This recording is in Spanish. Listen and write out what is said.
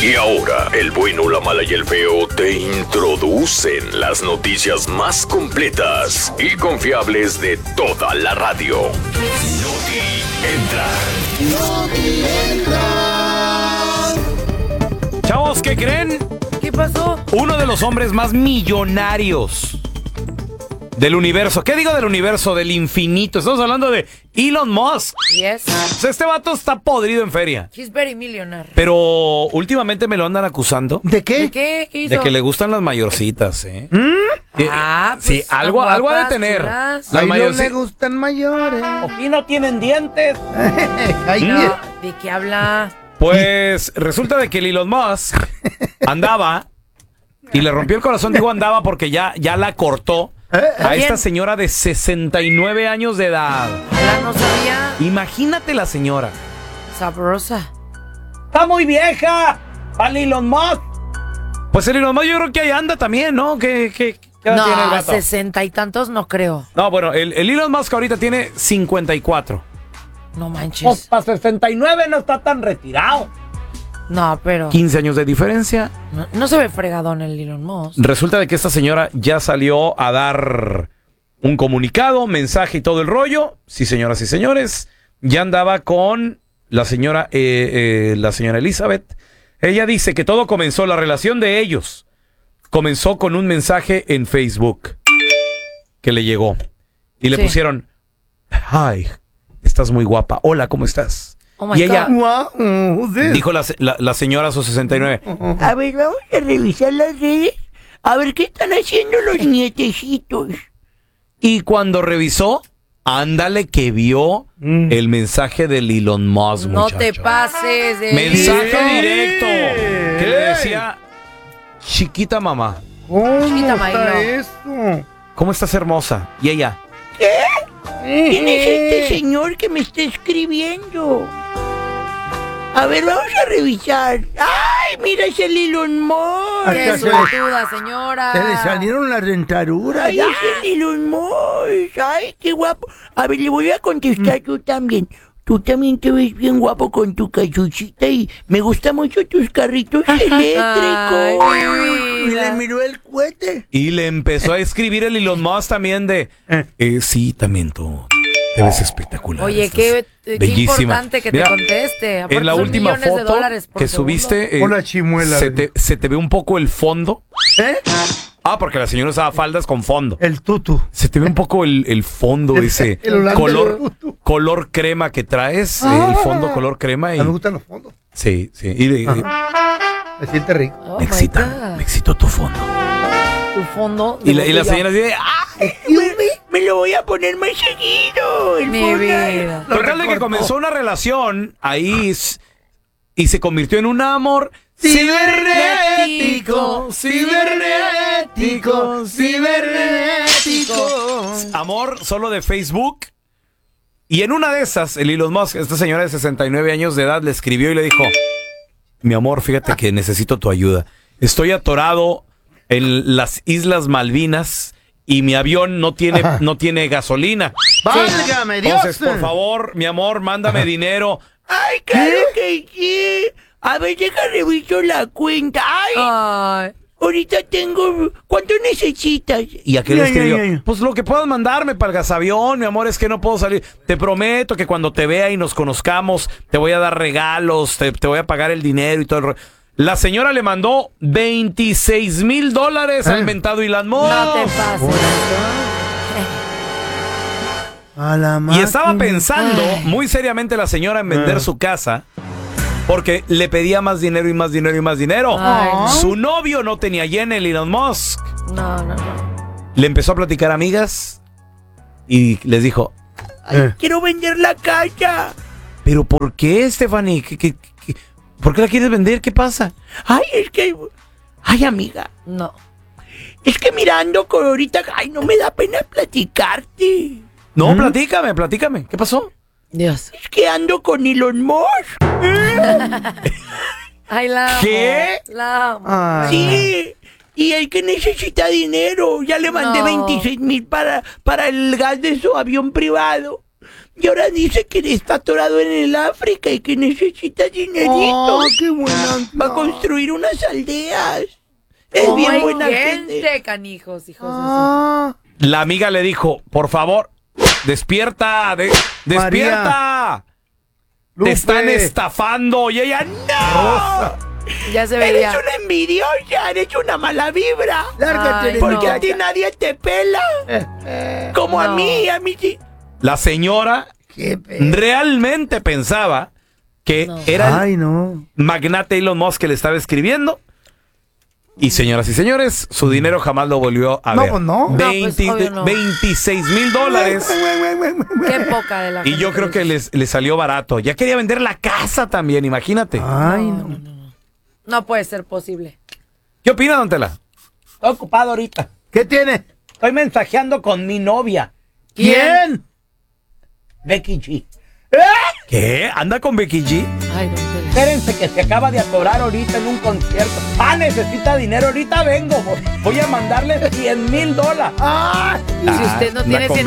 Y ahora, el bueno, la mala y el feo te introducen las noticias más completas y confiables de toda la radio. Noti Entra. Chavos, ¿qué creen? ¿Qué pasó? Uno de los hombres más millonarios del universo. ¿Qué digo del universo? Del infinito. Estamos hablando de Elon Musk. Yes. O sea, este vato está podrido en feria. He's very millionaire. Pero últimamente me lo andan acusando. ¿De qué? ¿De qué? ¿Qué hizo? De que le gustan las mayorcitas, ¿eh? Ah, pues, sí, algo ha de guapas, tener. chulas. Las Ay, no le mayorcitas. gustan mayores. Aquí no tienen dientes. Ay, No, ¿de qué habla? Pues resulta de que el Elon Musk andaba y le rompió el corazón. Digo andaba porque ya la cortó a ¿Quién? esta señora de 69 años de edad. La no sabía. Imagínate la señora. Sabrosa. ¡Está muy vieja! ¡Al Elon Musk! Pues el Elon Musk yo creo que ahí anda también, ¿no? ¿Qué edad tiene el No, vato? 60 y tantos no creo. No, bueno, el Elon Musk ahorita tiene 54. No manches. para 69 no está tan retirado. No, pero 15 años de diferencia. no se ve fregadón el Elon Musk. Resulta de que esta señora ya salió a dar un comunicado, mensaje y todo el rollo. Sí, señoras y señores, ya andaba con la señora Elizabeth. Ella dice que todo comenzó, la relación de ellos comenzó con un mensaje en Facebook que le llegó. Y le Sí. pusieron, hi, estás muy guapa. Hola, ¿cómo estás? Oh my Y ella God. Wow, who's this? dijo la señora a sus 69. A ver, vamos a revisar las redes. A ver qué están haciendo los nietecitos. Y cuando revisó, ándale que vio el mensaje del Elon Musk, No muchacho. te pases de Mensaje ¿Qué? directo. Que le decía, chiquita mamá, ¿Cómo Chiquita está Mailo. esto? ¿cómo estás hermosa? Y ella, ¿Quién es este señor que me está escribiendo? A ver, vamos a revisar. ¡Ay, mira, es el Elon Musk! Qué Hasta suertuda, señora. Se le salieron las dentaduras. ¡Ay, ya. es el Elon Musk! ¡Ay, qué guapo! A ver, le voy a contestar yo también. Tú también te ves bien guapo con tu cachuchita y me gustan mucho tus carritos eléctricos. Ay, Y le miró el cohete. y le empezó a escribir el Elon Musk también de, sí, también tú te ves espectacular. Oye, estás qué bellísima. importante que Mira, te conteste. Aparte en la son última millones de foto dólares por que segundo. subiste, Hola, chimuela. se te ve un poco el fondo. ¿Eh? Ah, porque la señora usaba faldas con fondo. El tutu. Se te ve un poco el fondo, ese el holandés. color crema que traes. El fondo color crema. A Y, mí me gustan los fondos. sí, sí. Y Me siente rico. Oh me my excita, God. me excitó tu fondo. Tu fondo. Y de la botella. señora dice, ¡ah! Me lo voy a poner más seguido. El Mi fondo. vida. Lo Total de que recortó. comenzó una relación ahí y se convirtió en un amor Cibernético, cibernético. Amor solo de Facebook. Y en una de esas, el Elon Musk, esta señora de 69 años de edad, le escribió y le dijo, mi amor, fíjate que necesito tu ayuda. Estoy atorado en las Islas Malvinas y mi avión no tiene gasolina. ¡Válgame Dios! Entonces, por favor, mi amor, mándame dinero. Ay, claro que sí. A ver, deja reviso la cuenta. Ay, Ay. ahorita tengo... ¿Cuánto necesitas? Y aquel Ya, escribió, ya, ya. pues lo que puedas mandarme para el gasavión, mi amor, es que no puedo salir. Te prometo que cuando te vea y nos conozcamos, te voy a dar regalos, te voy a pagar el dinero y todo el rollo. La señora le mandó $26,000 al mentado Elon Musk. No te pases. A la Y estaba máquina. pensando Ay. muy seriamente la señora en vender su casa porque le pedía más dinero y más dinero y más dinero. Ay, no. Su novio no tenía yen, el Elon Musk. No. Le empezó a platicar amigas y les dijo, Quiero vender la casa. ¿pero por qué, Stephanie? ¿Por qué la quieres vender? ¿Qué pasa? Ay, es que... Ay, amiga. No. Es que mirando con ahorita... Ay, no me da pena platicarte. No, platícame. ¿Qué pasó? Dios. Es que ando con Elon Musk. Ay, la amo. ¿Qué? La amo. Ah. Sí. Y el que necesita dinero. Ya le mandé No. 26,000 para el gas de su avión privado. Y ahora dice que está atorado en el África y que necesita dinerito. Oh, qué buena. Va a construir unas aldeas. Es bien buena gente. Canijos, hijos de Ah, La amiga le dijo, por favor, despierta, despierta. Lupe. Te están estafando. Y ella, ¡no! su... Ya se Eres veía. una envidiosa, eres una mala vibra. Lárgate Ay, de Porque no. a ti nadie te pela. Como a No. mí sí. La señora Qué pe... realmente pensaba que No. era el Ay, no. magnate Elon Musk que le estaba escribiendo. Y señoras y señores, su dinero jamás lo volvió a No, ver. pues no. No, pues, obvio no. $26,000. Qué poca de la Y gente yo creo que le salió barato. Ya quería vender la casa también, imagínate. Ay, No, no. no, no. No puede ser posible. ¿Qué opina, don Tela? Estoy ocupado ahorita. ¿Qué tiene? Estoy mensajeando con mi novia, ¿Quién? Becky G. ¿Qué? ¿Anda con Becky G? Ay, don Tela. Espérense que se acaba de atorar ahorita en un concierto. Necesita dinero, ahorita vengo. Voy a mandarle $100,000. Ay, Si usted no anda tiene con 100